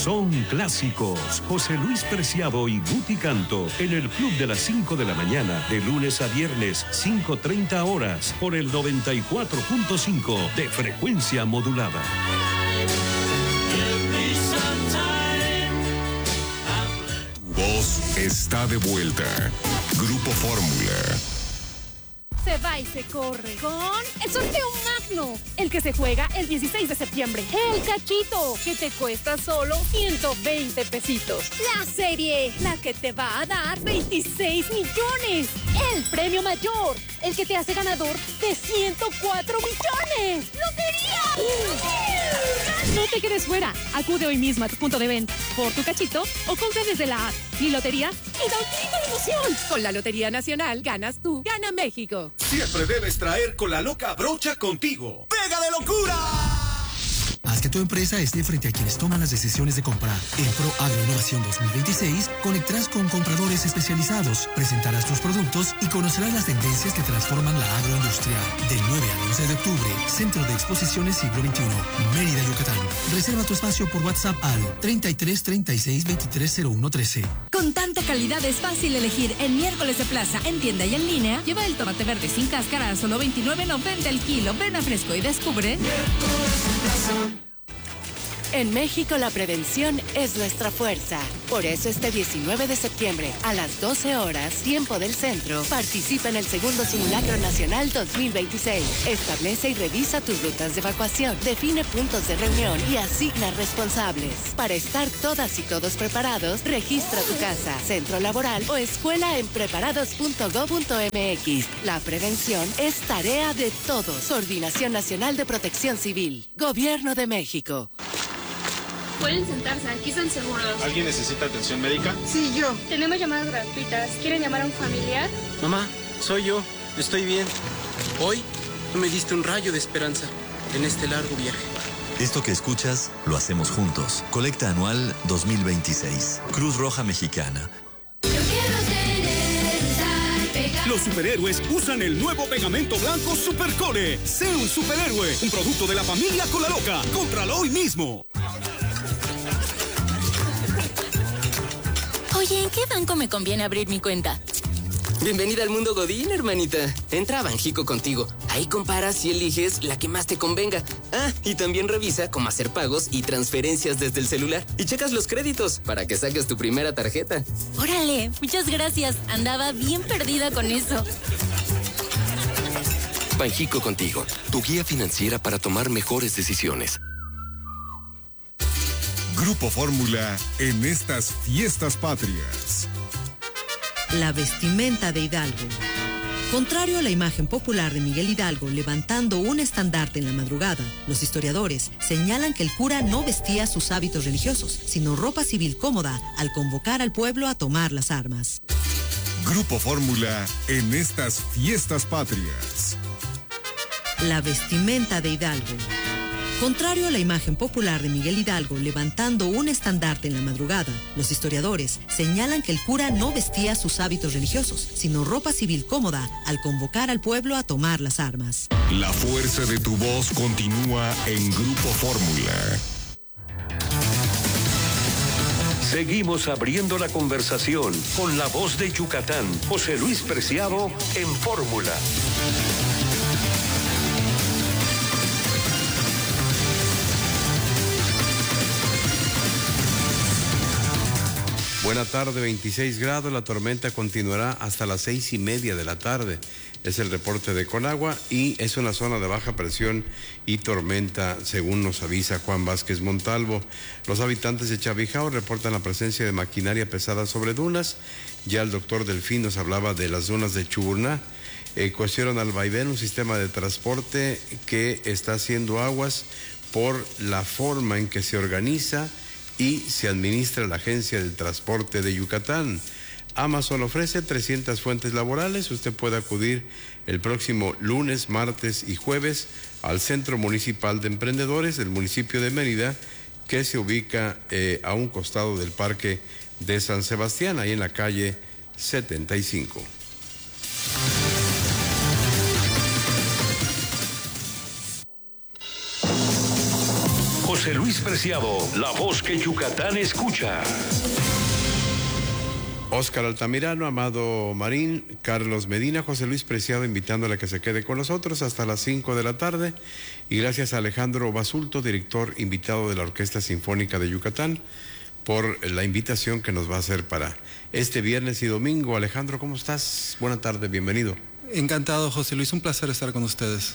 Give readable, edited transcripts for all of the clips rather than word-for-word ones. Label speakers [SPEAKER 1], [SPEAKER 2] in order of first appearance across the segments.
[SPEAKER 1] son clásicos. José Luis Preciado y Guti Canto en el Club de las 5 de la mañana, de lunes a viernes, 5:30 horas, por el 94.5 de frecuencia modulada.
[SPEAKER 2] Voz está de vuelta. Grupo Fórmula.
[SPEAKER 3] Se va y se corre con el sorteo magno, el que se juega el 16 de septiembre. El cachito, que te cuesta solo 120 pesitos. La serie, la que te va a dar 26 millones. El premio mayor, el que te hace ganador de 104 millones. ¡Lotería! No te quedes fuera. Acude hoy mismo a tu punto de venta por tu cachito o compra desde la app. Mi lotería y da un grito de emoción. Con la Lotería Nacional ganas tú, gana México.
[SPEAKER 4] Siempre debes traer con la loca brocha contigo. ¡Pega de locura!
[SPEAKER 5] Haz que tu empresa esté frente a quienes toman las decisiones de comprar. En Pro Agroinnovación 2026 conectarás con compradores especializados, presentarás tus productos y conocerás las tendencias que transforman la agroindustria. Del 9 al 11 de octubre, Centro de Exposiciones Siglo XXI, Mérida, Yucatán. Reserva tu espacio por WhatsApp al 33 36 23 01 13.
[SPEAKER 6] Con tanta calidad es fácil elegir. En Miércoles de Plaza, en tienda y en línea, lleva el tomate verde sin cáscara a solo $29.90 el kilo. Ven a Fresco y descubre.
[SPEAKER 7] En México la prevención es nuestra fuerza. Por eso este 19 de septiembre a las 12 horas, tiempo del centro, participa en el segundo Simulacro Nacional 2026. Establece y revisa tus rutas de evacuación, define puntos de reunión y asigna responsables. Para estar todas y todos preparados, registra tu casa, centro laboral o escuela en preparados.go.mx. La prevención es tarea de todos. Coordinación Nacional de Protección Civil. Gobierno de México.
[SPEAKER 8] Pueden sentarse, aquí están seguros.
[SPEAKER 9] ¿Alguien necesita atención médica?
[SPEAKER 8] Sí, yo. Tenemos llamadas gratuitas. ¿Quieren llamar a un familiar?
[SPEAKER 10] Mamá, soy yo. Estoy bien. Hoy me diste un rayo de esperanza en este largo viaje.
[SPEAKER 11] Esto que escuchas, lo hacemos juntos. Colecta anual 2026. Cruz Roja Mexicana.
[SPEAKER 12] Los superhéroes usan el nuevo pegamento blanco Supercore. Sé un superhéroe, un producto de la familia Colaloca. Cómpralo hoy mismo.
[SPEAKER 6] Oye, ¿en qué banco me conviene abrir mi cuenta?
[SPEAKER 10] Bienvenida al mundo Godín, hermanita. Entra a Banjico Contigo. Ahí comparas y eliges la que más te convenga. Ah, y también revisa cómo hacer pagos y transferencias desde el celular. Y checas los créditos para que saques tu primera tarjeta.
[SPEAKER 6] Órale, muchas gracias. Andaba bien perdida con eso.
[SPEAKER 13] Banjico Contigo, tu guía financiera para tomar mejores decisiones.
[SPEAKER 2] Grupo Fórmula en estas fiestas patrias.
[SPEAKER 14] La vestimenta de Hidalgo. Contrario a la imagen popular de Miguel Hidalgo levantando un estandarte en la madrugada, los historiadores señalan que el cura no vestía sus hábitos religiosos, sino ropa civil cómoda al convocar al pueblo a tomar las armas.
[SPEAKER 2] Grupo Fórmula en estas fiestas patrias.
[SPEAKER 14] La vestimenta de Hidalgo. Contrario a la imagen popular de Miguel Hidalgo levantando un estandarte en la madrugada, los historiadores señalan que el cura no vestía sus hábitos religiosos, sino ropa civil cómoda al convocar al pueblo a tomar las armas.
[SPEAKER 2] La fuerza de tu voz continúa en Grupo Fórmula.
[SPEAKER 1] Seguimos abriendo la conversación con la voz de Yucatán, José Luis Preciado, en Fórmula.
[SPEAKER 15] Buena tarde, 26 grados, la tormenta continuará hasta las 6:30 de la tarde. Es el reporte de Conagua y es una zona de baja presión y tormenta, según nos avisa Juan Vázquez Montalvo. Los habitantes de Chavijao reportan la presencia de maquinaria pesada sobre dunas. Ya el doctor Delfín nos hablaba de las dunas de Chuburná. Cuestionan al vaivén, un sistema de transporte que está haciendo aguas por la forma en que se organiza y se administra la Agencia del Transporte de Yucatán. Amazon ofrece 300 fuentes laborales. Usted puede acudir el próximo lunes, martes y jueves al Centro Municipal de Emprendedores del municipio de Mérida, que se ubica a un costado del Parque de San Sebastián, ahí en la calle 75.
[SPEAKER 1] José Luis Preciado, la voz que Yucatán escucha.
[SPEAKER 15] Óscar Altamirano, Amado Marín, Carlos Medina, José Luis Preciado, invitándole a que se quede con nosotros hasta las 5 de la tarde. Y gracias a Alejandro Basulto, director invitado de la Orquesta Sinfónica de Yucatán, por la invitación que nos va a hacer para este viernes y domingo. Alejandro, ¿cómo estás? Buenas tardes, bienvenido.
[SPEAKER 16] Encantado, José Luis, un placer estar con ustedes.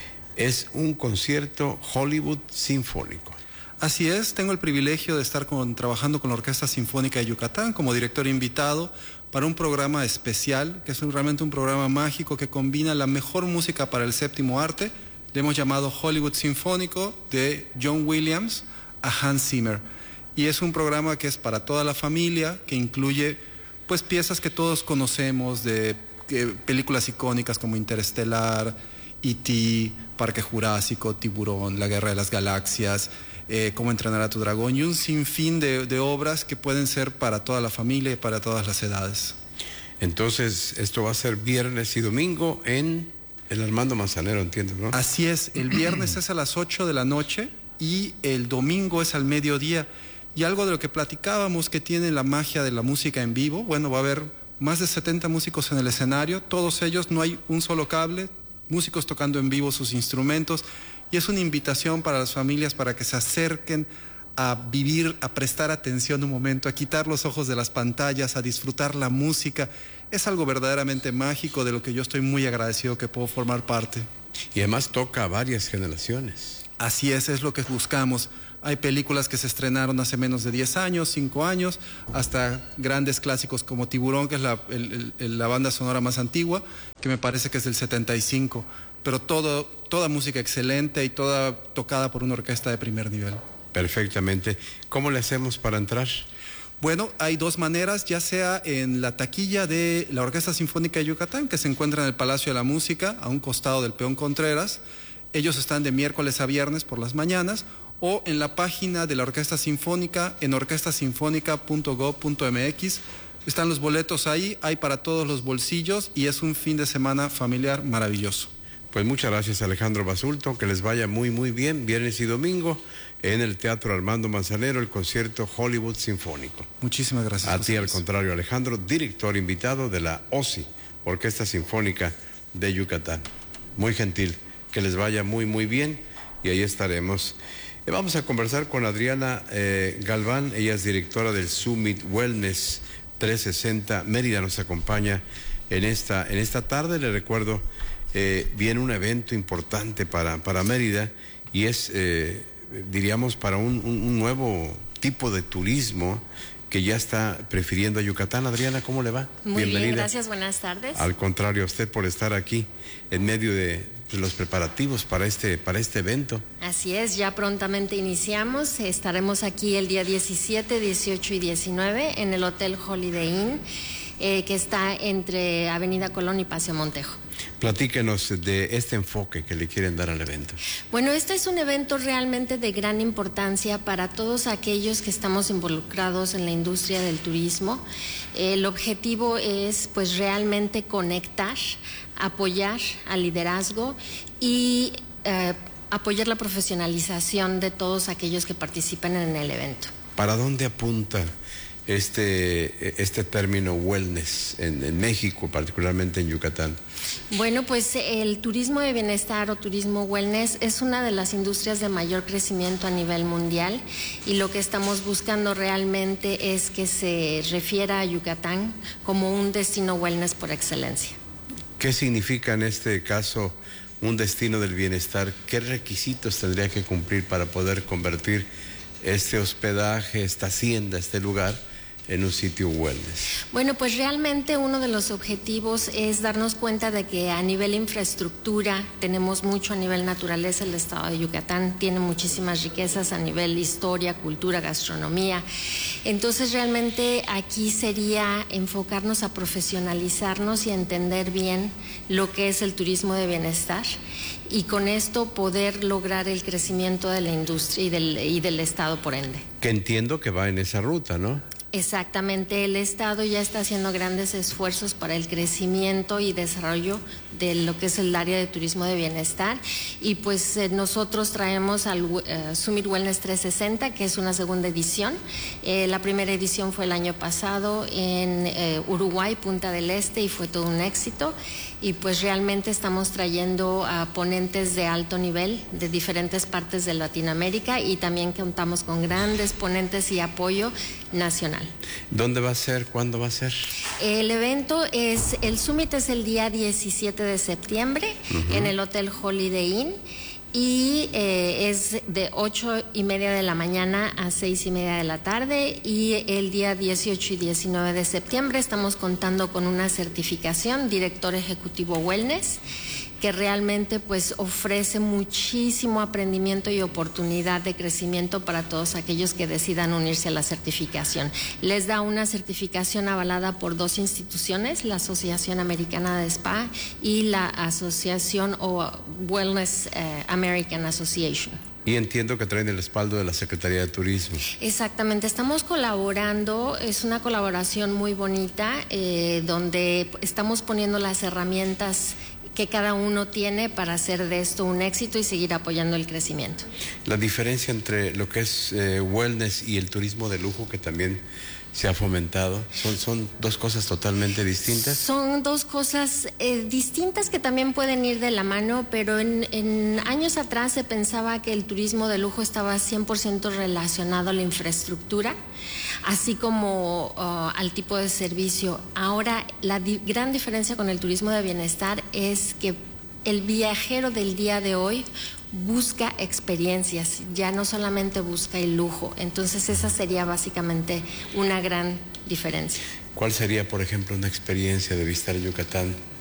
[SPEAKER 15] Es un concierto Hollywood sinfónico.
[SPEAKER 16] Así es, tengo el privilegio de estar trabajando con la Orquesta Sinfónica de Yucatán como director invitado para un programa especial, que es realmente un programa mágico que combina la mejor música para el séptimo arte. Le hemos llamado Hollywood Sinfónico, de John Williams a Hans Zimmer. Y es un programa que es para toda la familia, que incluye pues piezas que todos conocemos de películas icónicas como Interestelar, E.T., Parque Jurásico, Tiburón, La Guerra de las Galaxias, Cómo entrenar a tu dragón, y un sinfín de obras que pueden ser para toda la familia y para todas las edades.
[SPEAKER 15] Entonces, esto va a ser viernes y domingo en el Armando Manzanero, entiendo, ¿no?
[SPEAKER 16] Así es, el viernes es a las 8 de la noche y el domingo es al mediodía. Y algo de lo que platicábamos que tiene la magia de la música en vivo, bueno, va a haber más de 70 músicos en el escenario, todos ellos, no hay un solo cable, músicos tocando en vivo sus instrumentos, y es una invitación para las familias para que se acerquen a vivir, a prestar atención un momento, a quitar los ojos de las pantallas, a disfrutar la música. Es algo verdaderamente mágico de lo que yo estoy muy agradecido que puedo formar parte.
[SPEAKER 15] Y además toca a varias generaciones.
[SPEAKER 16] Así es lo que buscamos. Hay películas que se estrenaron hace menos de 10 años, 5 años, hasta grandes clásicos como Tiburón, que es la banda sonora más antigua, que me parece que es del 75, pero toda música excelente y toda tocada por una orquesta de primer nivel.
[SPEAKER 15] Perfectamente. ¿Cómo le hacemos para entrar?
[SPEAKER 16] Bueno, hay dos maneras, ya sea en la taquilla de la Orquesta Sinfónica de Yucatán, que se encuentra en el Palacio de la Música, a un costado del Peón Contreras. Ellos están de miércoles a viernes por las mañanas, o en la página de la Orquesta Sinfónica, en orquestasinfónica.gov.mx. Están los boletos ahí, hay para todos los bolsillos y es un fin de semana familiar maravilloso.
[SPEAKER 15] Pues muchas gracias, Alejandro Basulto, que les vaya muy muy bien viernes y domingo en el Teatro Armando Manzanero, el concierto Hollywood Sinfónico.
[SPEAKER 16] Muchísimas gracias.
[SPEAKER 15] A ti, al contrario, Alejandro, director invitado de la OSI, Orquesta Sinfónica de Yucatán. Muy gentil, que les vaya muy muy bien y ahí estaremos. Vamos a conversar con Adriana Galván, ella es directora del Summit Wellness 360 Mérida, nos acompaña en esta tarde. Le recuerdo, viene un evento importante para Mérida y es, diríamos, para un nuevo tipo de turismo que ya está prefiriendo a Yucatán. Adriana, ¿cómo le va?
[SPEAKER 17] Muy
[SPEAKER 15] Bienvenida.
[SPEAKER 17] bien, gracias, buenas tardes.
[SPEAKER 15] Al contrario, a usted por estar aquí en medio de los preparativos para este evento.
[SPEAKER 17] Así es, ya prontamente iniciamos, estaremos aquí el día 17, 18 y 19 en el Hotel Holiday Inn, que está entre Avenida Colón y Paseo Montejo.
[SPEAKER 15] Platíquenos de este enfoque que le quieren dar al evento.
[SPEAKER 17] Bueno, este es un evento realmente de gran importancia para todos aquellos que estamos involucrados en la industria del turismo. El objetivo es pues realmente conectar, apoyar al liderazgo y apoyar la profesionalización de todos aquellos que participan en el evento.
[SPEAKER 15] ¿Para dónde apunta este término wellness en México, particularmente en Yucatán?
[SPEAKER 17] Bueno, pues el turismo de bienestar o turismo wellness es una de las industrias de mayor crecimiento a nivel mundial y lo que estamos buscando realmente es que se refiera a Yucatán como un destino wellness por excelencia.
[SPEAKER 15] ¿Qué significa en este caso un destino del bienestar? ¿Qué requisitos tendría que cumplir para poder convertir este hospedaje, esta hacienda, este lugar en un sitio wellness?
[SPEAKER 17] Bueno, pues realmente uno de los objetivos es darnos cuenta de que a nivel infraestructura tenemos mucho, a nivel naturaleza el estado de Yucatán tiene muchísimas riquezas a nivel historia, cultura, gastronomía. Entonces realmente aquí sería enfocarnos a profesionalizarnos y a entender bien lo que es el turismo de bienestar y con esto poder lograr el crecimiento de la industria y del estado por ende.
[SPEAKER 15] Que entiendo que va en esa ruta, ¿no?
[SPEAKER 17] Exactamente, el Estado ya está haciendo grandes esfuerzos para el crecimiento y desarrollo de lo que es el área de turismo de bienestar, y pues nosotros traemos al Summit Wellness 360, que es una segunda edición. La primera edición fue el año pasado en Uruguay, Punta del Este, y fue todo un éxito. Y pues realmente estamos trayendo a ponentes de alto nivel de diferentes partes de Latinoamérica, y también contamos con grandes ponentes y apoyo nacional.
[SPEAKER 15] ¿Dónde va a ser? ¿Cuándo va a ser?
[SPEAKER 17] El evento el Summit es el día 17 de septiembre en el Hotel Holiday Inn. Y es de 8:30 de la mañana a 6:30 de la tarde, y el día 18 y 19 de septiembre estamos contando con una certificación Director Ejecutivo Wellness, que realmente pues ofrece muchísimo aprendimiento y oportunidad de crecimiento para todos aquellos que decidan unirse a la certificación. Les da una certificación avalada por 2 instituciones, la Asociación Americana de Spa y la Asociación Wellness American Association.
[SPEAKER 15] Y entiendo que traen el respaldo de la Secretaría de Turismo.
[SPEAKER 17] Exactamente, estamos colaborando, es una colaboración muy bonita, donde estamos poniendo las herramientas que cada uno tiene para hacer de esto un éxito y seguir apoyando el crecimiento.
[SPEAKER 15] La diferencia entre lo que es wellness y el turismo de lujo, que también se ha fomentado, ¿son dos cosas totalmente distintas?
[SPEAKER 17] Son dos cosas distintas que también pueden ir de la mano, pero en años atrás se pensaba que el turismo de lujo estaba 100% relacionado a la infraestructura, así como al tipo de servicio. Ahora, la gran diferencia con el turismo de bienestar es que el viajero del día de hoy busca experiencias, ya no solamente busca el lujo. Entonces esa sería básicamente una gran diferencia.
[SPEAKER 15] ¿Cuál sería, por ejemplo, una experiencia de visitar Yucatán